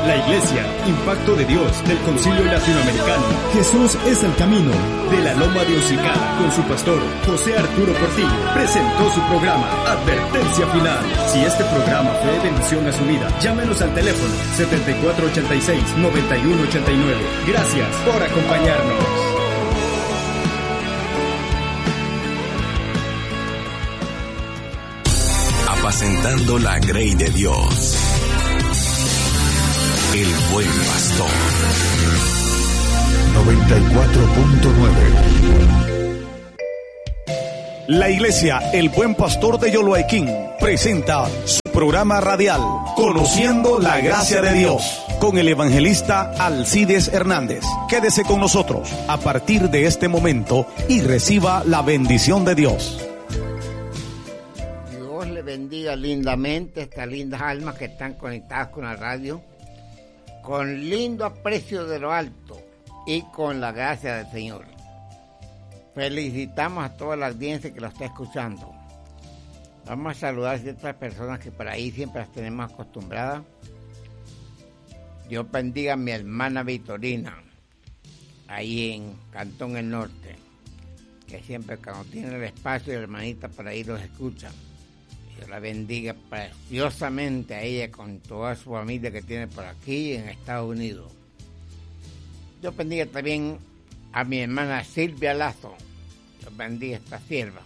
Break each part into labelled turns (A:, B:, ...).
A: La Iglesia Impacto de Dios del Concilio Latinoamericano Jesús es el Camino de la Loma de Ocicala con su pastor José Arturo Portillo presentó su programa Advertencia Final. Si este programa fue de bendición a su vida, llámenos al teléfono 7486-9189. Gracias por acompañarnos.
B: Apacentando la grey de Dios. El buen pastor.
C: 94.9. La Iglesia El Buen Pastor de Yoloaiquín presenta su programa radial Conociendo la Gracia de Dios con el evangelista Alcides Hernández. Quédese con nosotros a partir de este momento y reciba la bendición de Dios.
D: Dios le bendiga lindamente estas lindas almas que están conectadas con la radio, con lindo aprecio de lo alto y con la gracia del Señor. Felicitamos a toda la audiencia que lo está escuchando. Vamos a saludar a ciertas personas que por ahí siempre las tenemos acostumbradas. Dios bendiga a mi hermana Vitorina, ahí en Cantón El Norte, que siempre cuando tiene el espacio y la hermanita por ahí los escucha. Dios la bendiga preciosamente a ella con toda su familia que tiene por aquí en Estados Unidos. Dios bendiga también a mi hermana Silvia Lazo. Dios bendiga a esta sierva.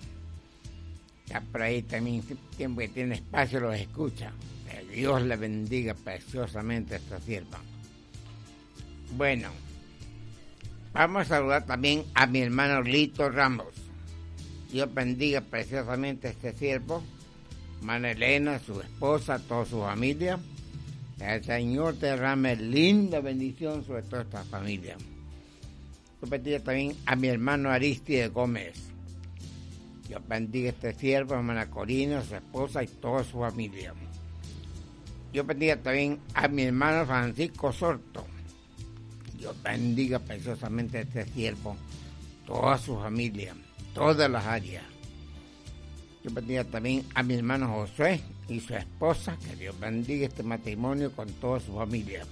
D: Ya por ahí también tiempo que tiene espacio los escucha. Dios le bendiga preciosamente a esta sierva. Bueno, vamos a saludar también a mi hermano Lito Ramos. Dios bendiga preciosamente a este siervo. Hermana Elena, su esposa, toda su familia. El Señor te derrame linda bendición sobre toda esta familia. Yo bendiga también a mi hermano Aristide Gómez. Dios bendiga a este siervo, hermana Corina, su esposa y toda su familia. Dios bendiga también a mi hermano Francisco Sorto. Dios bendiga preciosamente a este siervo, toda su familia, todas las áreas. Dios bendiga también a mi hermano José y su esposa, que Dios bendiga este matrimonio con toda su familia.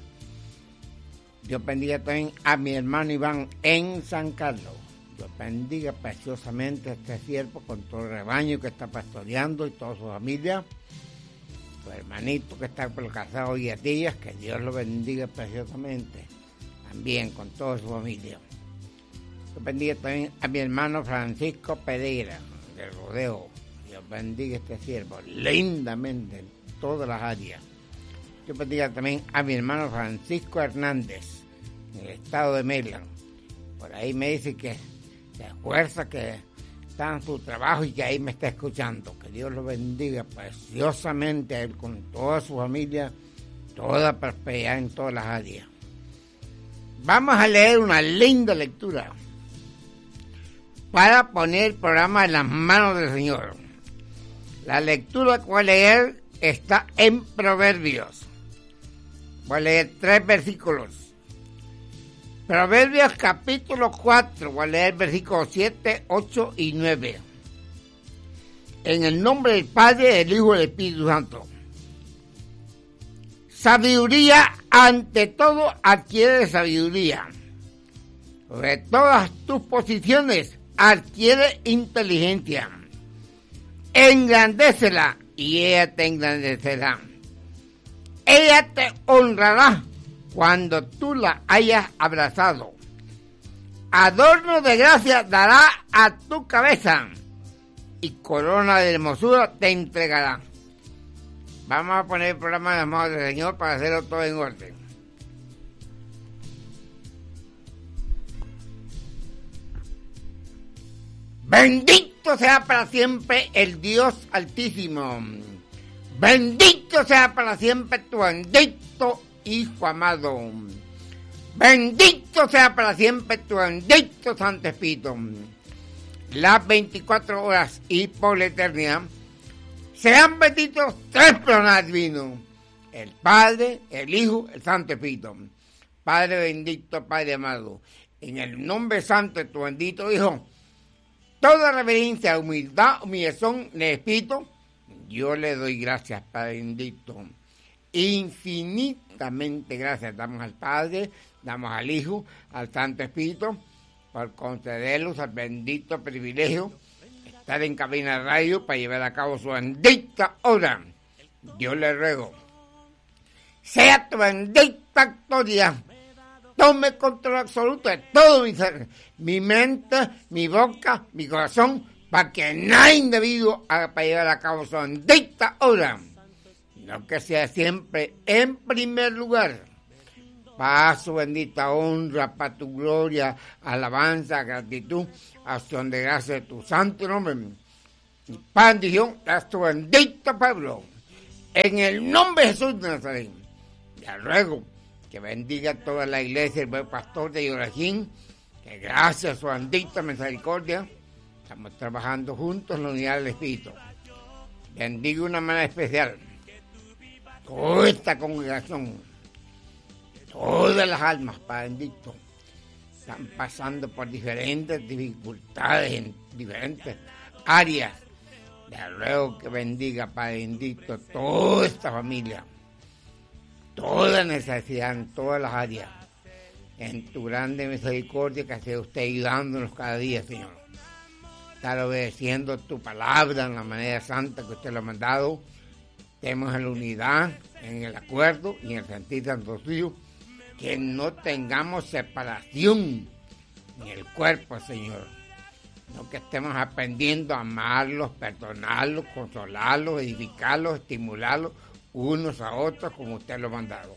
D: Dios bendiga también a mi hermano Iván en San Carlos. Dios bendiga preciosamente a este siervo con todo el rebaño que está pastoreando y toda su familia. Su hermanito que está por casado hoy a días, que Dios lo bendiga preciosamente, también con toda su familia. Dios bendiga también a mi hermano Francisco Pereira, del Rodeo. Dios bendiga este siervo lindamente en todas las áreas. Dios bendiga también a mi hermano Francisco Hernández, en el estado de Maryland. Por ahí me dice que se esfuerza, que está en su trabajo y que ahí me está escuchando. Que Dios lo bendiga preciosamente a él con toda su familia, toda prosperidad en todas las áreas. Vamos a leer una linda lectura para poner el programa en las manos del Señor. La lectura que voy a leer está en Proverbios. Voy a leer 3 versículos. Proverbios capítulo 4, voy a leer versículos 7, 8 y 9. En el nombre del Padre, del Hijo y del Espíritu Santo. Sabiduría, ante todo, adquiere sabiduría. Sobre todas tus posiciones, adquiere inteligencia. Engrandécela y ella te engrandecerá. Ella te honrará cuando tú la hayas abrazado. Adorno de gracia dará a tu cabeza y corona de hermosura te entregará. Vamos a poner el programa en las manos del Señor para hacerlo todo en orden. Bendito sea para siempre el Dios Altísimo. Bendito sea para siempre tu bendito Hijo amado. Bendito sea para siempre tu bendito Santo Espíritu. Las 24 horas y por la eternidad sean benditos 3 personas divinos: el Padre, el Hijo, el Santo Espíritu. Padre bendito, Padre amado, en el nombre santo de tu bendito Hijo, toda reverencia, humildad, humillación en el Espíritu, yo le doy gracias, Padre bendito. infinitamente gracias damos al Padre, damos al Hijo, al Santo Espíritu, por concedernos al bendito privilegio de estar en cabina de radio para llevar a cabo su bendita obra. Dios le ruego, sea tu bendita autoridad, tome control absoluto de todo mi ser, mi mente, mi boca, mi corazón, para que nadie indebido haga para llevar a cabo su bendita obra. No que sea siempre en primer lugar, para su bendita honra, para tu gloria, alabanza, gratitud, acción de gracia de tu santo nombre. Y bendición a tu bendito pueblo, en el nombre de Jesús de Nazaret. Le ruego que bendiga toda la iglesia, el buen pastor de Yorajín, que gracias a su bendita misericordia, estamos trabajando juntos en la unidad del Espíritu. Bendiga de una manera especial toda esta congregación, todas las almas, Padre bendito, están pasando por diferentes dificultades en diferentes áreas. Le ruego que bendiga, Padre bendito, toda esta familia, toda necesidad en todas las áreas, en tu grande misericordia, que sea usted ayudándonos cada día, Señor. Estar obedeciendo tu palabra en la manera santa que usted lo ha mandado. Estemos en la unidad, en el acuerdo y en el sentir santo suyo, que no tengamos separación en el cuerpo, Señor. No que estemos aprendiendo a amarlos, perdonarlos, consolarlos, edificarlos, estimularlos unos a otros como usted lo ha mandado.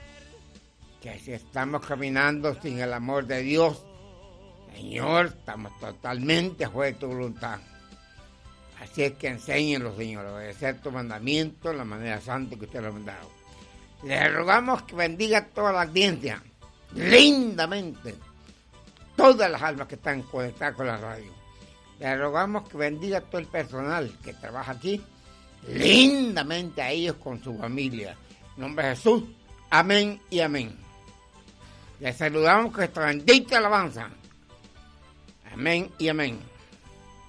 D: Que si estamos caminando sin el amor de Dios, Señor, estamos totalmente fuera de tu voluntad. Así es que enséñenos, Señor, a obedecer tu mandamiento de la manera santa que usted lo ha mandado. Le rogamos que bendiga a toda la audiencia, lindamente, todas las almas que están conectadas con la radio. Le rogamos que bendiga a todo el personal que trabaja aquí, lindamente a ellos con su familia. En nombre de Jesús, amén y amén. Les saludamos con esta bendita alabanza. Amén y amén.